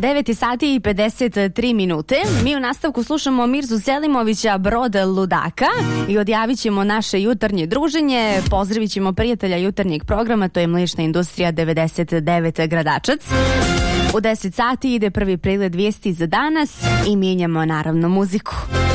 9 sati i 53 minute. Mi u nastavku slušamo Mirzu Selimovića, Brod ludaka, i odjavit ćemo naše jutarnje druženje. Pozdravit ćemo prijatelja jutarnjeg programa, to je Mliječna industrija 99 Gradačac. U 10 sati ide prvi pregled vijesti za danas i mijenjamo naravno muziku.